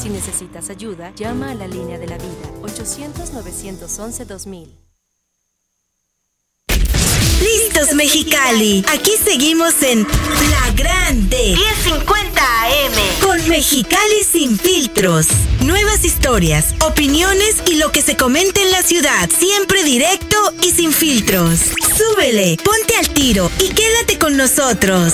Si necesitas ayuda, llama a la línea de la vida, 800-911-2000. ¡Listos, Mexicali! Aquí seguimos en La Grande 1050 AM con Mexicali sin filtros. Nuevas historias, opiniones y lo que se comenta en la ciudad. Siempre directo y sin filtros. Súbele, ponte al tiro y quédate con nosotros.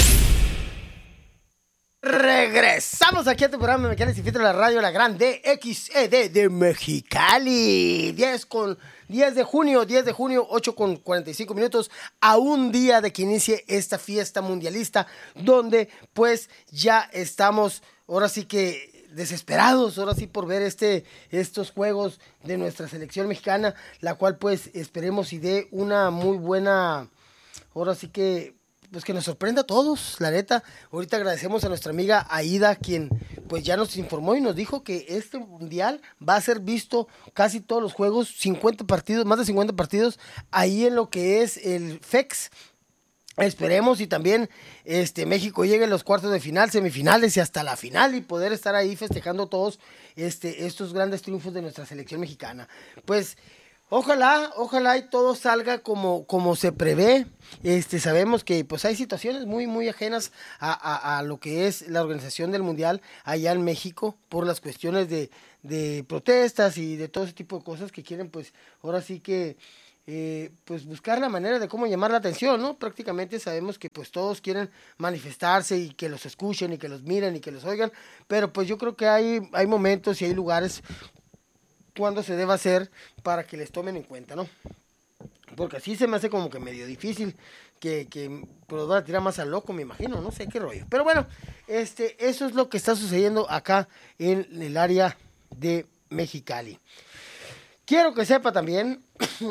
Regresamos aquí a tu programa Mexicali sin filtros, la radio La Grande XED de Mexicali. 10 de junio, 8:45, a un día de que inicie esta fiesta mundialista, donde pues ya estamos, ahora sí que desesperados, ahora sí por ver estos juegos de nuestra selección mexicana, la cual pues esperemos y dé una muy buena, ahora sí que pues que nos sorprenda a todos, la neta. Ahorita agradecemos a nuestra amiga Aida, quien pues ya nos informó y nos dijo que este mundial va a ser visto casi todos los juegos, 50 partidos, más de 50 partidos, ahí en lo que es el FEX. Esperemos y también México llegue a los cuartos de final, semifinales y hasta la final, y poder estar ahí festejando todos estos grandes triunfos de nuestra selección mexicana. Pues ojalá y todo salga como se prevé. Sabemos que pues hay situaciones muy, muy ajenas a lo que es la organización del Mundial allá en México, por las cuestiones de protestas y de todo ese tipo de cosas que quieren, pues, ahora sí que pues buscar la manera de cómo llamar la atención, ¿no? Prácticamente sabemos que pues todos quieren manifestarse y que los escuchen y que los miren y que los oigan, pero pues yo creo que hay momentos y hay lugares cuando se debe hacer para que les tomen en cuenta, ¿no? Porque así se me hace como que medio difícil que pero van a tirar más al loco, me imagino, no sé qué rollo. Pero bueno, eso es lo que está sucediendo acá en el área de Mexicali. Quiero que sepa también,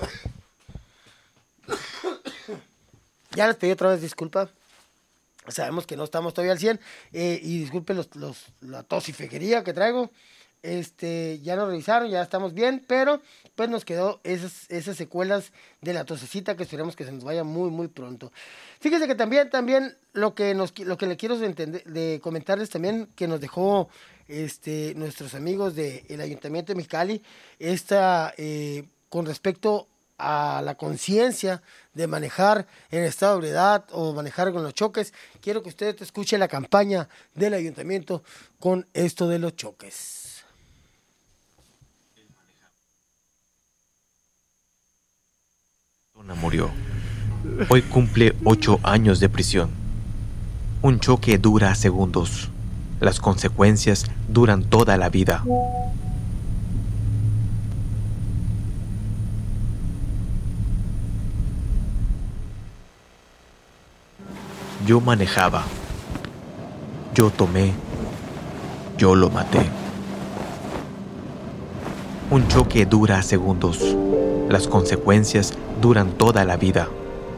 ya les pedí otra vez disculpa, sabemos que no estamos todavía al 100, y disculpen la tosifequería que traigo. Ya nos revisaron, ya estamos bien, pero pues nos quedó esas secuelas de la tosecita que esperemos que se nos vaya muy, muy pronto. Fíjense que también lo que le quiero de comentarles también, que nos dejó nuestros amigos del Ayuntamiento de Mexicali, con respecto a la conciencia de manejar en estado de ebriedad o manejar con los choques. Quiero que usted escuche la campaña del Ayuntamiento con esto de los choques. Murió. Hoy cumple 8 años de prisión. Un choque dura segundos. Las consecuencias duran toda la vida. Yo manejaba. Yo tomé. Yo lo maté. Un choque dura segundos. Las consecuencias duran toda la vida.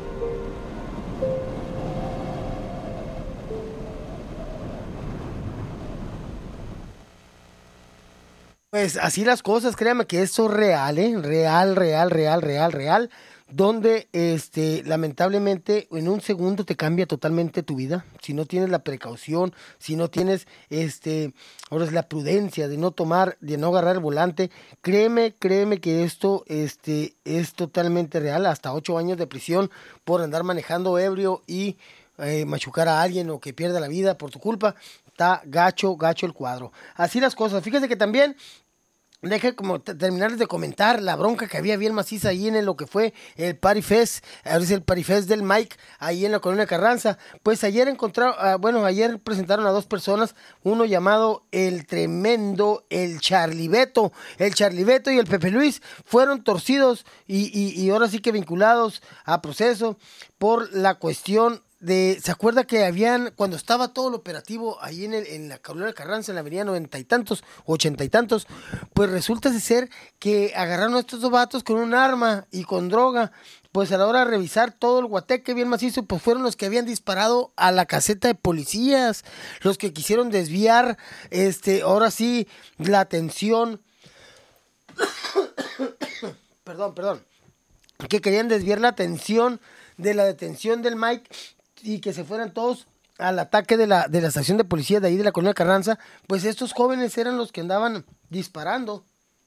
Pues así las cosas, créame que esto es real, real, donde lamentablemente en un segundo te cambia totalmente tu vida, si no tienes la precaución, si no tienes ahora es la prudencia de no tomar, de no agarrar el volante. Créeme que esto es totalmente real, hasta 8 años de prisión por andar manejando ebrio y machucar a alguien o que pierda la vida por tu culpa. Está gacho el cuadro. Así las cosas. Fíjese que también deje como terminarles de comentar la bronca que había bien maciza ahí en lo que fue el Party Fest, ahora es el Party Fest del Mike, ahí en la Colonia Carranza. Pues ayer ayer presentaron a 2 personas, uno llamado el Tremendo, el Charlie Beto y el Pepe Luis, fueron torcidos y ahora sí que vinculados a proceso por la cuestión ¿se acuerda que habían, cuando estaba todo el operativo ahí en la Colonia Carranza, en la avenida 90 y tantos, 80 y tantos, pues resulta de ser que agarraron a estos 2 vatos con un arma y con droga? Pues a la hora de revisar todo el guateque bien macizo, pues fueron los que habían disparado a la caseta de policías, los que quisieron desviar, ahora sí, la atención, perdón, que querían desviar la atención de la detención del Mike y que se fueran todos al ataque de la estación de policía de ahí de la colonia Carranza, pues estos jóvenes eran los que andaban disparando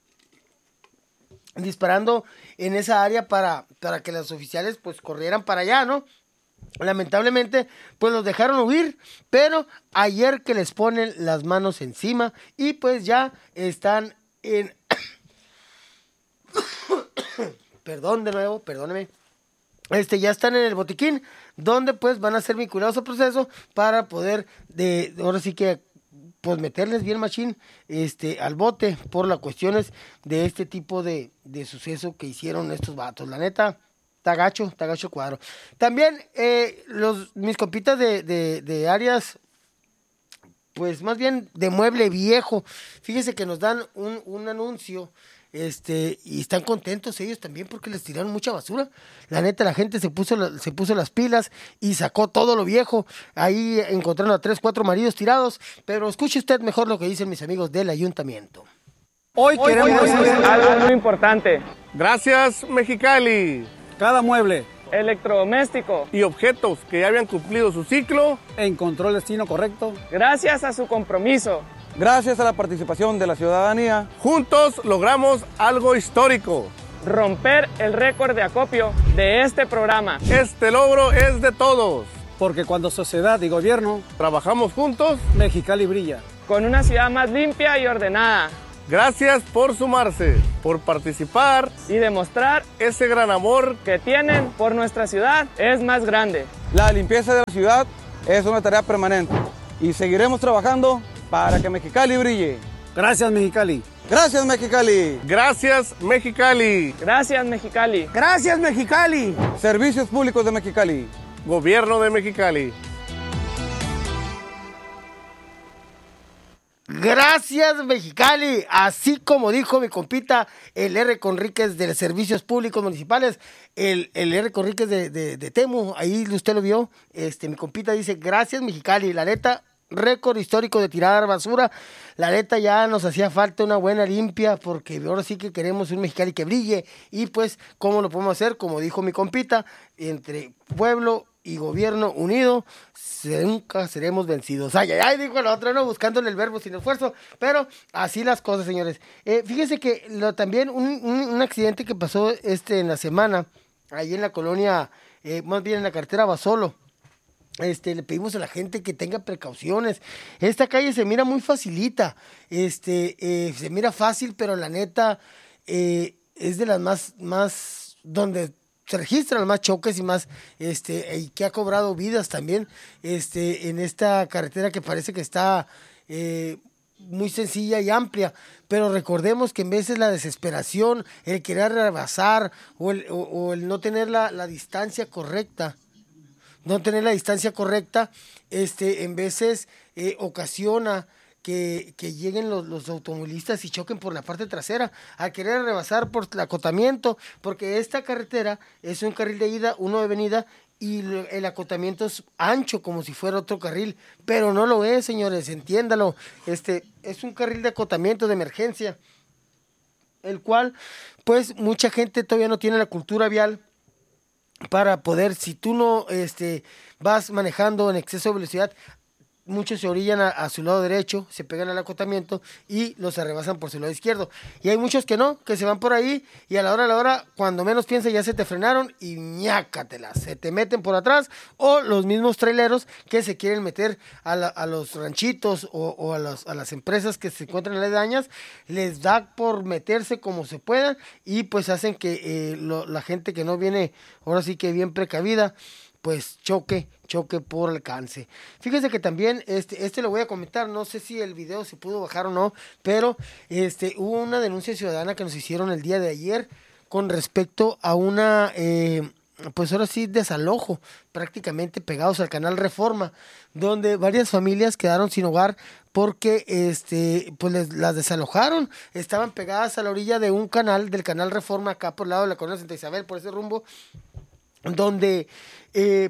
en esa área para que los oficiales pues corrieran para allá, ¿no? Lamentablemente, pues los dejaron huir, pero ayer que les ponen las manos encima y pues ya están en... Perdón de nuevo, perdóneme. Ya están en el botiquín, donde pues van a ser vinculados al proceso para poder, ahora sí que, pues meterles bien machín al bote por las cuestiones de este tipo de suceso que hicieron estos vatos. La neta, está gacho el cuadro. También mis compitas de áreas, pues más bien de mueble viejo, fíjese que nos dan un anuncio. Y están contentos ellos también porque les tiraron mucha basura. La neta, la gente se puso las pilas y sacó todo lo viejo. Ahí encontraron a 3, 4 maridos tirados. Pero escuche usted mejor lo que dicen mis amigos del ayuntamiento. Hoy queremos decir algo muy importante. Gracias, Mexicali. Cada mueble, electrodoméstico y objetos que ya habían cumplido su ciclo encontró el destino correcto. Gracias a su compromiso. Gracias a la participación de la ciudadanía, juntos logramos algo histórico. Romper el récord de acopio de este programa. Este logro es de todos. Porque cuando sociedad y gobierno trabajamos juntos, Mexicali brilla. Con una ciudad más limpia y ordenada. Gracias por sumarse, por participar y demostrar ese gran amor que tienen por nuestra ciudad es más grande. La limpieza de la ciudad es una tarea permanente y seguiremos trabajando para que Mexicali brille. Gracias, Mexicali. Gracias, Mexicali. Gracias, Mexicali. Gracias, Mexicali. Gracias, Mexicali. Servicios Públicos de Mexicali. Gobierno de Mexicali. Gracias, Mexicali. Así como dijo mi compita, el R. Conríquez de Servicios Públicos Municipales, el R. Conríquez de Temu, ahí usted lo vio. Mi compita dice, gracias, Mexicali. La neta, récord histórico de tirar basura. La neta, ya nos hacía falta una buena limpia, porque ahora sí que queremos un Mexicali que brille. Y pues, ¿cómo lo podemos hacer? Como dijo mi compita, entre pueblo y gobierno unido, nunca seremos vencidos. Ay, dijo el otro, no, buscándole el verbo sin esfuerzo, pero así las cosas, señores. Fíjese que también un accidente que pasó en la semana, ahí en la colonia, más bien en la carretera Basolo. Le pedimos a la gente que tenga precauciones. Esta calle se mira muy facilita, se mira fácil, pero la neta es de las más donde se registran más choques y más, y que ha cobrado vidas también, en esta carretera que parece que está muy sencilla y amplia, pero recordemos que en veces la desesperación, el querer rebasar o el no tener la distancia correcta, en veces ocasiona que lleguen los automovilistas y choquen por la parte trasera, a querer rebasar por el acotamiento, porque esta carretera es un carril de ida, uno de venida, y el acotamiento es ancho como si fuera otro carril, pero no lo es, señores, entiéndalo. Es un carril de acotamiento de emergencia, el cual, pues, mucha gente todavía no tiene la cultura vial para poder, si tú no vas manejando en exceso de velocidad, muchos se orillan a su lado derecho, se pegan al acotamiento y los arrebasan por su lado izquierdo. Y hay muchos que no, que se van por ahí y a la hora, cuando menos piensas, ya se te frenaron y ñácatelas, se te meten por atrás, o los mismos traileros que se quieren meter a los ranchitos o a las empresas que se encuentran aledañas, les da por meterse como se puedan y pues hacen que la gente que no viene, ahora sí que bien precavida, pues choque por alcance. Fíjese que también, lo voy a comentar, no sé si el video se pudo bajar o no, pero hubo una denuncia ciudadana que nos hicieron el día de ayer con respecto a una, pues ahora sí, desalojo, prácticamente pegados al canal Reforma, donde varias familias quedaron sin hogar porque pues las desalojaron, estaban pegadas a la orilla de un canal, del canal Reforma, acá por el lado de la colonia Santa Isabel, por ese rumbo, donde pues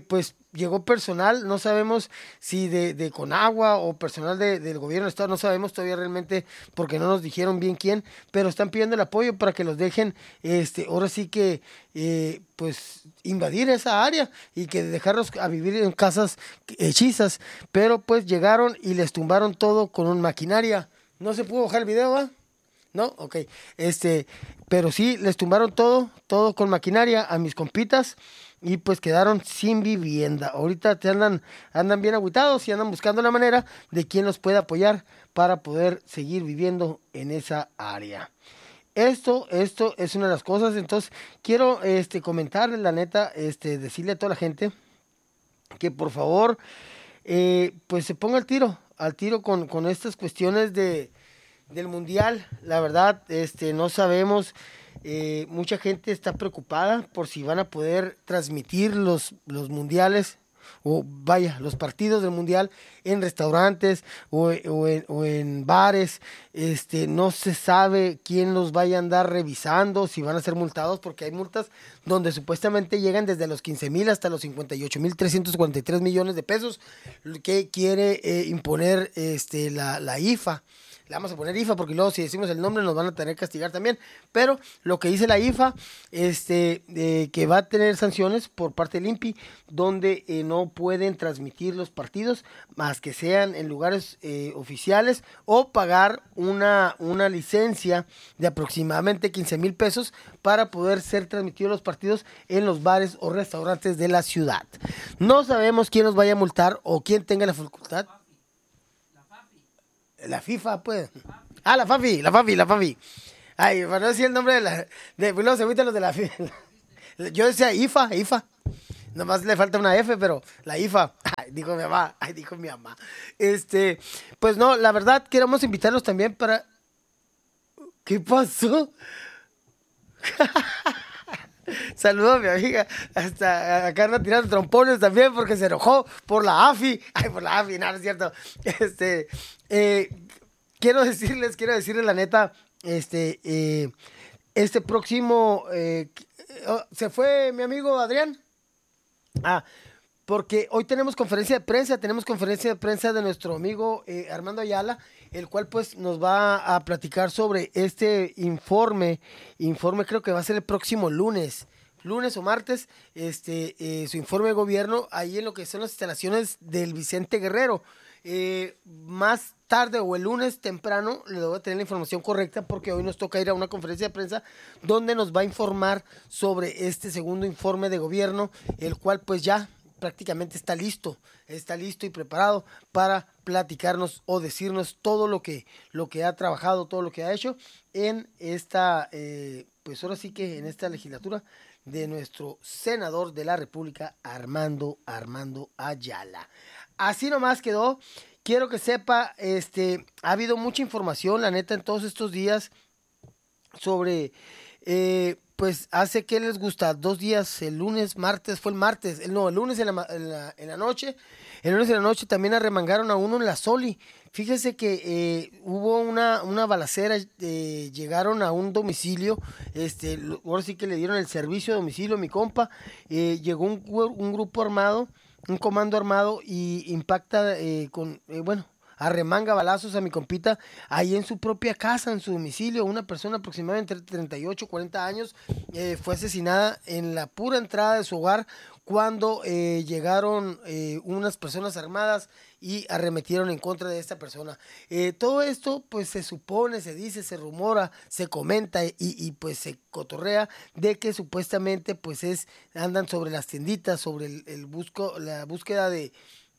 llegó personal, no sabemos si de Conagua o personal del gobierno del estado, no sabemos todavía realmente porque no nos dijeron bien quién, pero están pidiendo el apoyo para que los dejen, ahora sí que, pues, invadir esa área y que dejarlos a vivir en casas hechizas, pero pues llegaron y les tumbaron todo con una maquinaria. ¿No se pudo bajar el video, va? ¿No? Ok. Pero sí, les tumbaron todo con maquinaria a mis compitas y pues quedaron sin vivienda. Ahorita andan bien agüitados y andan buscando la manera de quién los puede apoyar para poder seguir viviendo en esa área. Esto es una de las cosas. Entonces, quiero comentarles, la neta, decirle a toda la gente que por favor, pues se ponga al tiro con estas cuestiones del mundial. La verdad, no sabemos, mucha gente está preocupada por si van a poder transmitir los mundiales, o vaya, los partidos del mundial en restaurantes o en bares. No se sabe quién los vaya a andar revisando, si van a ser multados, porque hay multas donde supuestamente llegan desde los 15,000 hasta los 58,343 millones de pesos que quiere imponer la IFA. Le vamos a poner IFA porque luego si decimos el nombre nos van a tener que castigar también. Pero lo que dice la IFA, que va a tener sanciones por parte del INPI, donde no pueden transmitir los partidos más que sean en lugares oficiales, o pagar una licencia de aproximadamente 15,000 pesos para poder ser transmitidos los partidos en los bares o restaurantes de la ciudad. No sabemos quién nos vaya a multar o quién tenga la facultad. La FIFA, pues. Ah, la FAFI. Ay, para no decir el nombre pues luego se agüitan los de la FIFA. Yo decía IFA. Nomás le falta una F, pero la IFA. Ay, dijo mi mamá. Pues no, la verdad, queremos invitarlos también para... ¿Qué pasó? Saludos a mi amiga. Hasta acá anda tirando trompones también porque se enojó por la AFI. Ay, por la AFI, no es cierto. Quiero decirles la neta, próximo... ¿se fue mi amigo Adrián? Porque hoy tenemos conferencia de prensa de nuestro amigo Armando Ayala, el cual pues nos va a platicar sobre este informe creo que va a ser el próximo lunes o martes, su informe de gobierno ahí en lo que son las instalaciones del Vicente Guerrero. Más tarde o el lunes temprano le voy a tener la información correcta porque hoy nos toca ir a una conferencia de prensa donde nos va a informar sobre este segundo informe de gobierno, el cual pues ya prácticamente está listo y preparado para platicarnos o decirnos todo lo que ha trabajado, todo lo que ha hecho en esta, pues ahora sí que en esta legislatura de nuestro senador de la República, Armando Ayala. Así nomás quedó. Quiero que sepa, ha habido mucha información, la neta, en todos estos días sobre... pues hace que les gusta 2 días, el lunes en la noche. El lunes en la noche también arremangaron a uno en la Soli. Fíjese que hubo una balacera, llegaron a un domicilio, ahora sí que le dieron el servicio de domicilio a mi compa. Llegó un grupo armado, un comando armado y impacta arremanga balazos a mi compita ahí en su propia casa, en su domicilio. Una persona aproximadamente entre 38 y 40 años fue asesinada en la pura entrada de su hogar cuando llegaron unas personas armadas y arremetieron en contra de esta persona. Todo esto pues se supone, se dice, se rumora, se comenta y pues se cotorrea de que supuestamente pues andan sobre las tienditas, sobre la búsqueda de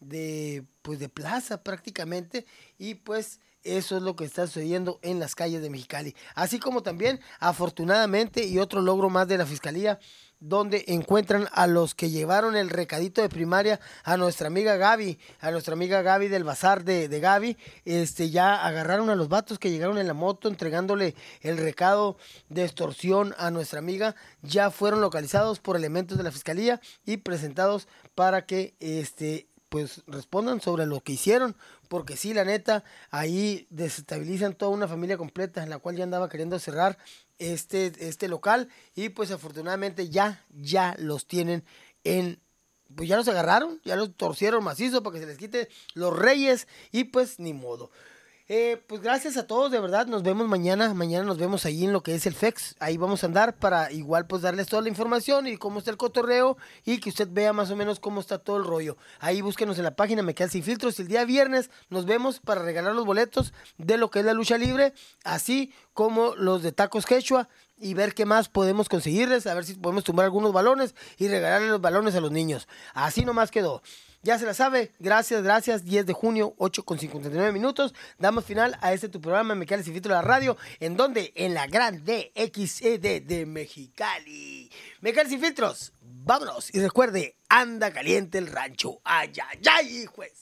plaza prácticamente, y pues eso es lo que está sucediendo en las calles de Mexicali. Así como también, afortunadamente, y otro logro más de la Fiscalía, donde encuentran a los que llevaron el recadito de primaria a nuestra amiga Gaby del bazar de Gaby. Ya agarraron a los vatos que llegaron en la moto entregándole el recado de extorsión a nuestra amiga. Ya fueron localizados por elementos de la Fiscalía y presentados para que pues respondan sobre lo que hicieron, porque sí, la neta, ahí desestabilizan toda una familia completa, en la cual ya andaba queriendo cerrar este local, y pues afortunadamente ya los tienen en pues ya los agarraron, ya los torcieron macizo para que se les quite los reyes y pues ni modo. Pues gracias a todos, de verdad, nos vemos mañana. Mañana nos vemos ahí en lo que es el FEX. Ahí vamos a andar para igual pues darles toda la información y cómo está el cotorreo y que usted vea más o menos cómo está todo el rollo. Ahí búsquenos en la página Me Queda Sin Filtros. El día viernes nos vemos para regalar los boletos de lo que es la lucha libre, así como los de Tacos Quechua, y ver qué más podemos conseguirles, a ver si podemos tumbar algunos balones y regalarle los balones a los niños. Así nomás quedó. Ya se la sabe, gracias, 10 de junio, 8:59. Damos final a este tu programa Me Queda Sin Filtros de la radio, en donde, en la gran DXED de Mexicali. Me Queda Sin Filtros, vámonos, y recuerde, anda caliente el rancho, ay, ay, ay, juez.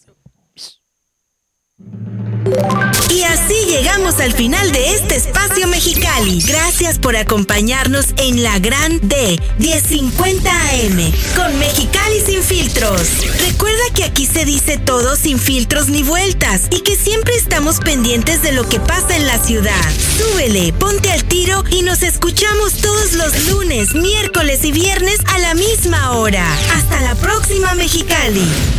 Y así llegamos al final de este espacio Mexicali. Gracias por acompañarnos en la Gran D 1050 AM con Mexicali Sin Filtros. Recuerda que aquí se dice todo sin filtros ni vueltas y que siempre estamos pendientes de lo que pasa en la ciudad. Súbele, ponte al tiro y nos escuchamos todos los lunes, miércoles y viernes a la misma hora. Hasta la próxima, Mexicali.